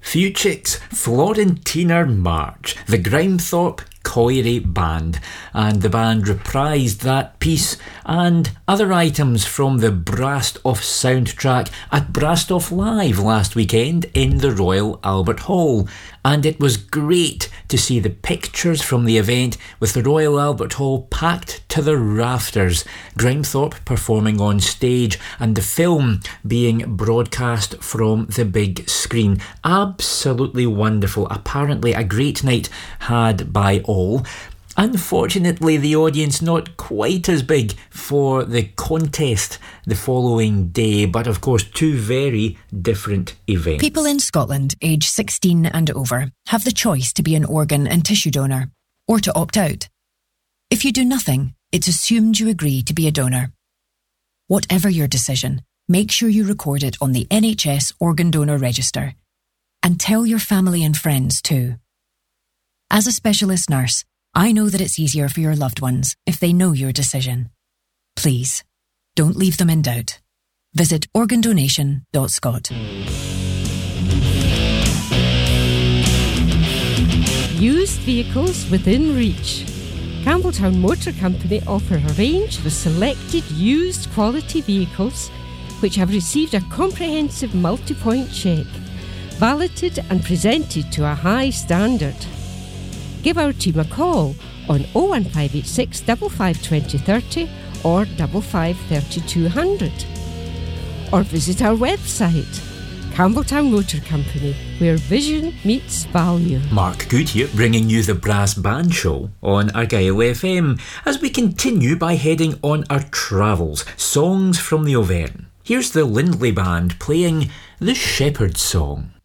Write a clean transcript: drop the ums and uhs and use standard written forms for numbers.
Fuchic's Florentiner March, the Grimethorpe Coiry Band, and the band reprised that piece and other items from the Brastoff soundtrack at Brastoff Live last weekend in the Royal Albert Hall. And it was great to see the pictures from the event with the Royal Albert Hall packed to the rafters, Grimethorpe performing on stage and the film being broadcast from the big screen. Absolutely wonderful. Apparently a great night had by all. Unfortunately, the audience not quite as big for the contest the following day, but of course two very different events. People in Scotland aged 16 and over have the choice to be an organ and tissue donor, or to opt out. If you do nothing, it's assumed you agree to be a donor. Whatever your decision, make sure you record it on the NHS Organ Donor Register. And tell your family and friends too. As a specialist nurse, I know that it's easier for your loved ones if they know your decision. Please, don't leave them in doubt. Visit organdonation.scot. Used vehicles within reach. Campbelltown Motor Company offer a range of selected used quality vehicles which have received a comprehensive multi-point check, validated and presented to a high standard. Give our team a call on 01586 55 2030 or 55 3200. Or visit our website, Campbelltown Motor Company, where vision meets value. Mark Good here, bringing you the Brass Band Show on Argyll FM, as we continue by heading on our travels, songs from the Auvergne. Here's the Lindley Band playing The Shepherd's Song.